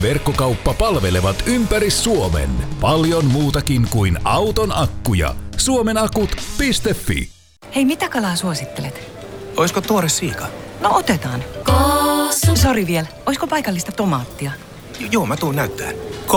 Verkkokauppa palvelevat ympäri Suomen. Paljon muutakin kuin auton akkuja. Suomenakut.fi. Hei, mitä kalaa suosittelet? Oisko tuore siika? No otetaan. Sori vielä. Oisko paikallista tomaattia? Joo, mä tuun näyttää.